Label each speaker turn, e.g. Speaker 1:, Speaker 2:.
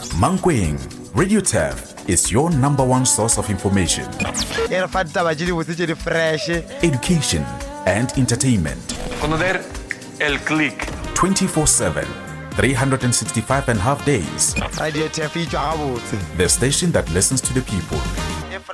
Speaker 1: Mankweng, Radio Turf is your number one source of information, education, and entertainment.
Speaker 2: Conocer el click.
Speaker 1: 24/7, 365 and a half days.
Speaker 3: Radio Turf
Speaker 1: The station that listens to the people.